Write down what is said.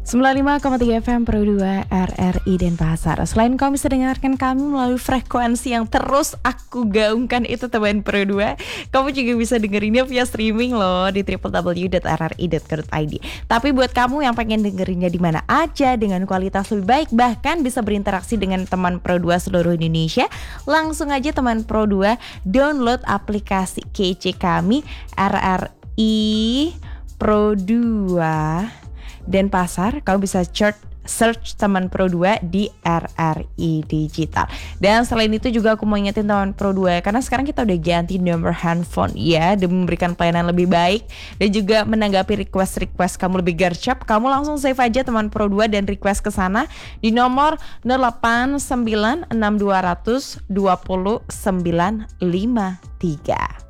95,3 FM Pro 2 RRI Denpasar. Selain kamu bisa dengarkan kami melalui frekuensi yang terus aku gaungkan itu teman Pro 2, kamu juga bisa dengerinnya via streaming loh di www.rri.co.id. Tapi buat kamu yang pengen dengerinnya di mana aja dengan kualitas lebih baik, bahkan bisa berinteraksi dengan teman Pro 2 seluruh Indonesia, langsung aja teman Pro 2 download aplikasi kece kami RRI Pro 2 Denpasar. Kamu bisa search teman Pro 2 di RRI Digital. Dan selain itu juga aku mau ingetin teman Pro 2, karena sekarang kita udah ganti nomor handphone ya, demi memberikan pelayanan lebih baik dan juga menanggapi request kamu lebih gercep. Kamu langsung save aja teman Pro 2 dan request ke sana di nomor 0896200953.